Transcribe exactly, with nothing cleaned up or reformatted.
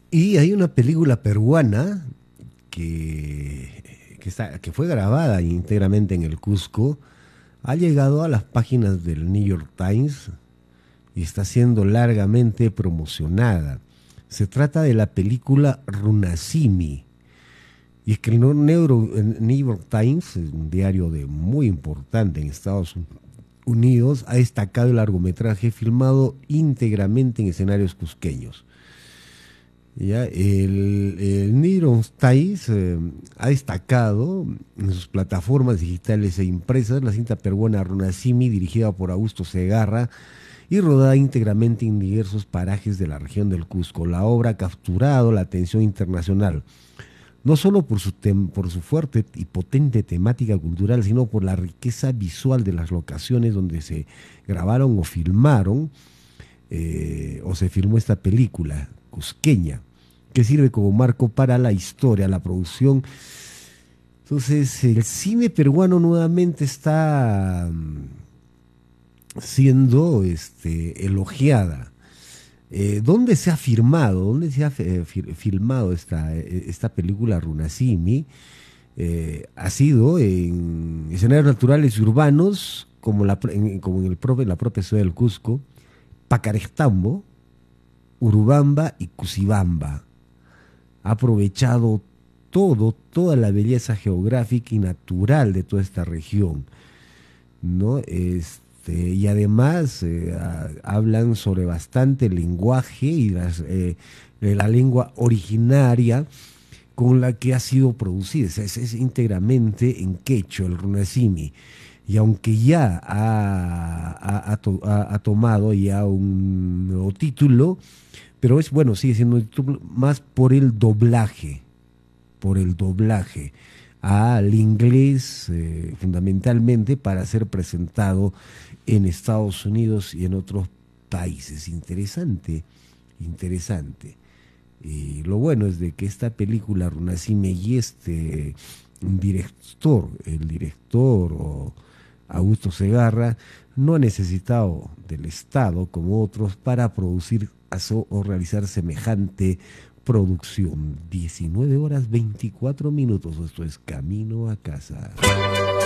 Y hay una película peruana que, que, está, que fue grabada íntegramente en el Cusco, ha llegado a las páginas del New York Times y está siendo largamente promocionada. Se trata de la película Runasimi. Y es que el Neuro, el New York Times, un diario de muy importante en Estados Unidos, ha destacado el largometraje filmado íntegramente en escenarios cusqueños. Ya, el, el New York Times eh, ha destacado en sus plataformas digitales e impresas la cinta peruana Runasimi, dirigida por Augusto Segarra y rodada íntegramente en diversos parajes de la región del Cusco. La obra ha capturado la atención internacional, no solo por su, tem por su fuerte y potente temática cultural, sino por la riqueza visual de las locaciones donde se grabaron o filmaron, eh, o se filmó esta película cusqueña, que sirve como marco para la historia, la producción. Entonces, el cine peruano nuevamente está mm, siendo este, elogiada. Eh, ¿Dónde se ha firmado? ¿Dónde se ha eh, fir filmado esta, esta película Runasimi? Eh, ha sido en escenarios naturales y urbanos, como, la, en, como en, el propio, en la propia ciudad del Cusco, Pacarestambo, Urubamba y Cusibamba. Ha aprovechado todo, toda la belleza geográfica y natural de toda esta región, ¿no? Este, y además eh, a, hablan sobre bastante lenguaje y las, eh, la lengua originaria con la que ha sido producida. Es, es íntegramente en quechua el Runasimi. Y aunque ya ha, ha, ha, to, ha, ha tomado ya un nuevo título, pero es bueno, sigue siendo más por el doblaje, por el doblaje al inglés, eh, fundamentalmente para ser presentado en Estados Unidos y en otros países. Interesante, interesante. Y lo bueno es de que esta película Runasimi y este director, el director o Augusto Segarra, no ha necesitado del Estado como otros para producir o realizar semejante producción. diecinueve horas veinticuatro minutos, esto es Camino a Casa.